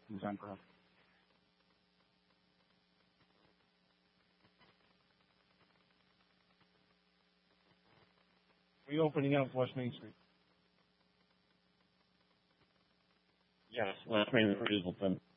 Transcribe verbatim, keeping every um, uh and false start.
December. Reopening of West Main Street. Yes, West Main is open.